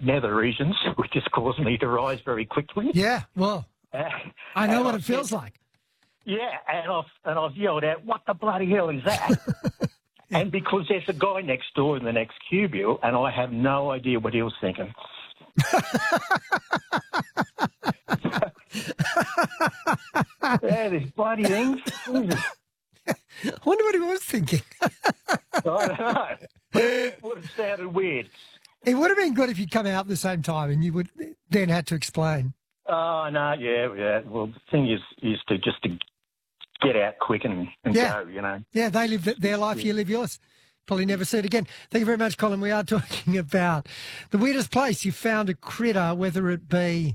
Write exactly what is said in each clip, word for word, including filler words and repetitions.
nether regions, which has caused me to rise very quickly. Yeah, well, Uh, I know what I've it feels said, like. Yeah, and I've, and I've yelled out, what the bloody hell is that? Yeah. And because there's a guy next door in the next cubicle, and I have no idea what he was thinking. Yeah, these bloody things. Jesus. I wonder what he was thinking. I don't know. It would have sounded weird. It would have been good if you'd come out at the same time and you would then had to explain. Oh, no, yeah, yeah. Well, the thing is, is to just to get out quick and, and Yeah. go, you know. Yeah, they live their life, you live yours. Probably never see it again. Thank you very much, Colin. We are talking about the weirdest place you found a critter, whether it be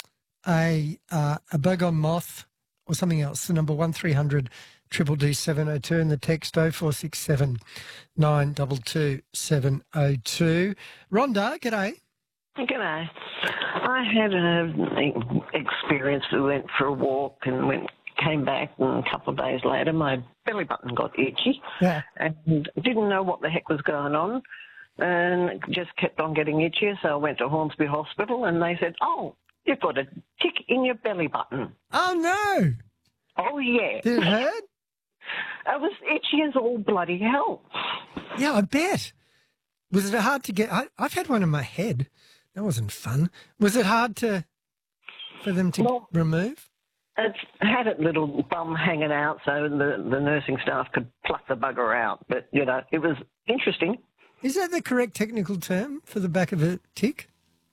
a uh, a boggon moth or something else. The number one three hundred triple D seven oh two and the text oh four six seven nine two two seven oh two. Rhonda, g'day. G'day. I had an experience. We went for a walk and went, came back, and a couple of days later my belly button got itchy. Yeah. And didn't know what the heck was going on and it just kept on getting itchier. So I went to Hornsby Hospital and they said, oh, you've got a tick in your belly button. Oh, no. Oh, yeah. Did it hurt? It was itchy as all bloody hell. Yeah, I bet. Was it hard to get? I, I've had one in my head. That wasn't fun. Was it hard to for them to Well, remove? It's had a little bum hanging out so the, the nursing staff could pluck the bugger out. But, you know, it was interesting. Is that the correct technical term for the back of a tick?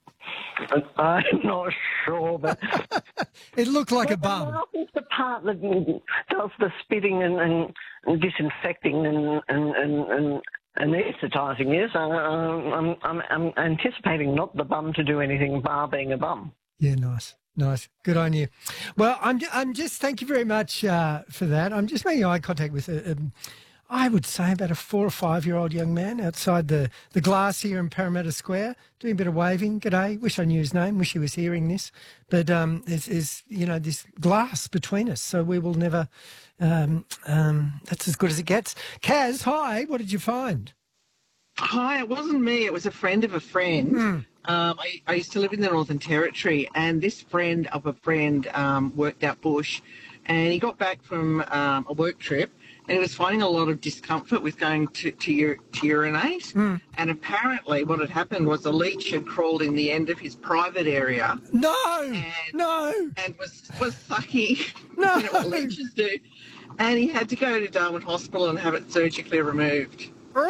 I'm not sure, but... It looked like a Well, bum. I think the part that does the spitting and, and, and disinfecting and, and, and, and anaesthetising, yes, I, I'm, I'm, I'm anticipating not the bum to do anything bar being a bum. Yeah, nice. Nice. Good on you. Well, I'm, I'm just, thank you very much uh, for that. I'm just making eye contact with, a, um, I would say, about a four or five-year-old young man outside the, the glass here in Parramatta Square, doing a bit of waving. G'day. Wish I knew his name. Wish he was hearing this. But um, there's, there's, you know, this glass between us, so we will never, um, um, that's as good as it gets. Kaz, hi. What did you find? Hi, it wasn't me. It was a friend of a friend. Mm. Um, I, I used to live in the Northern Territory, and this friend of a friend um, worked out bush, and he got back from um, a work trip, and he was finding a lot of discomfort with going to, to, ur- to urinate. Mm. And apparently what had happened was a leech had crawled in the end of his private area. No, and, no. And was, was sucking, No. you know what leeches do. And he had to go to Darwin Hospital and have it surgically removed.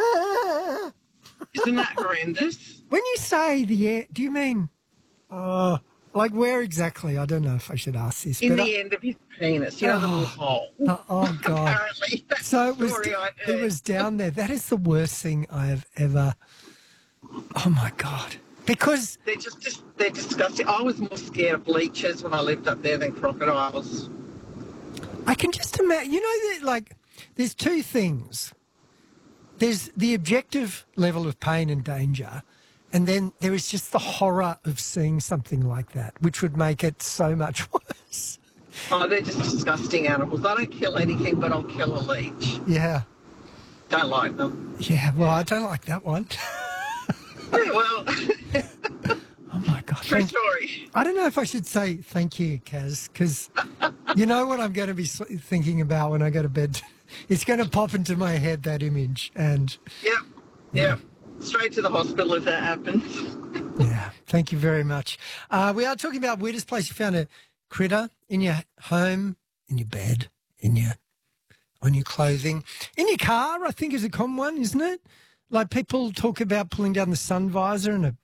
Isn't that horrendous? When you say the air, do you mean, uh, like where exactly? I don't know if I should ask this. In but the I, end of his penis, you know, the Oh. little hole. oh, oh, God. Apparently, that's So the it was, story I it heard. was down there. That is the worst thing I have ever, oh my God. Because, They're just, just they're disgusting. I was more scared of leeches when I lived up there than crocodiles. I can just imagine, you know, that, like, there's two things. There's the objective level of pain and danger, and then there is just the horror of seeing something like that, which would make it so much worse. Oh, they're just disgusting animals. I don't kill anything, but I'll kill a leech. Yeah. Don't like them. Yeah, well, I don't like that one. Yeah, well, Oh, my God. true Thank- story. I don't know if I should say thank you, Kaz, because you know what I'm going to be s- thinking about when I go to bed? It's going to pop into my head, that image, and Yep, yep. Straight to the hospital if that happens. yeah, thank you very much. Uh, we are talking about weirdest place you found a critter in your home, in your bed, in your on your clothing, in your car. I think is a common one, isn't it? Like people talk about pulling down the sun visor and a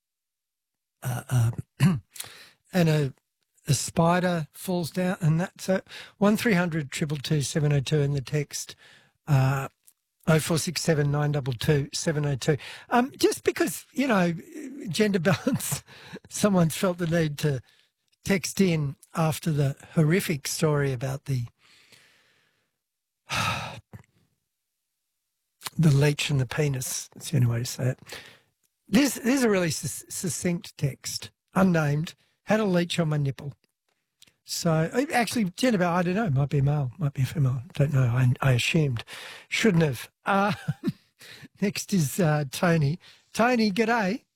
uh, uh, and a a spider falls down, and that. So one three hundred triple two seven oh two in the text. Uh, Oh four six seven nine double two seven oh two. Um, just because you know gender balance, someone's felt the need to text in after the horrific story about the the leech and the penis. That's the only way to say it. This, this is a really sus- succinct text, unnamed. Had a leech on my nipple. So actually, gender balance, I don't know. Might be a male, might be a female. Don't know. I, I assumed. Shouldn't have. Uh, next is uh, Tony. Tony, g'day.